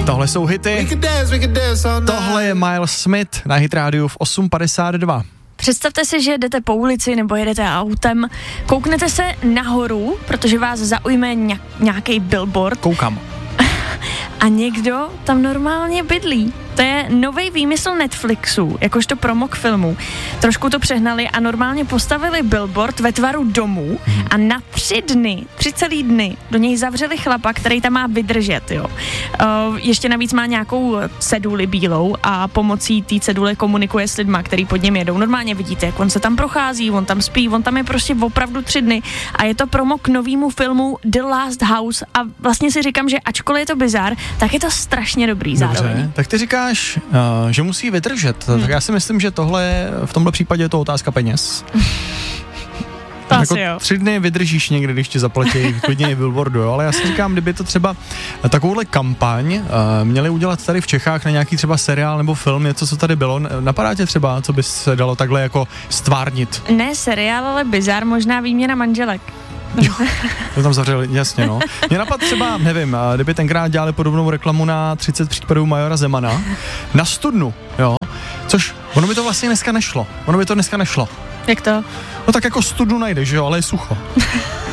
Tohle jsou hity. Tohle je Miles Smith na Hit rádiu v 8:52. Představte si, že jdete po ulici nebo jedete autem, kouknete se nahoru, protože vás zaujme nějaký billboard. Koukám. A někdo tam normálně bydlí. To je nový výmysl Netflixu, jakožto promo k filmu. Trošku to přehnali a normálně postavili billboard ve tvaru domu a na 3 celý dny do něj zavřeli chlapa, který tam má vydržet, jo. Ještě navíc má nějakou ceduli bílou a pomocí té cedule komunikuje s lidma, který pod něm jedou. Normálně vidíte, jak on se tam prochází, on tam spí, on tam je prostě opravdu 3 dny a je to promo k novému filmu The Last House a vlastně si říkám, že ačkoliv je to bizár, tak je to strašně dobrý zároveň. Dobře, tak ty říkáš, že musí vydržet. Tak já si myslím, že tohle v tomhle případě je to otázka peněz. To jako asi jo. 3 dny vydržíš někdy, když ti zaplatí klidně i billboardu, jo? Ale já si říkám, kdyby to třeba takovouhle kampaň měli udělat tady v Čechách na nějaký třeba seriál nebo film, něco, co tady bylo, napadá tě třeba, co by se dalo takhle jako stvárnit? Ne seriál, ale bizár, možná výměna manželek. To tam zavřeli, jasně, no. Mě napad třeba, nevím, kdyby tenkrát dělali podobnou reklamu na 30 případů Majora Zemana na Studnu, jo, což ono by to vlastně dneska nešlo. Jak to? No tak jako studnu najdeš, jo, ale je sucho.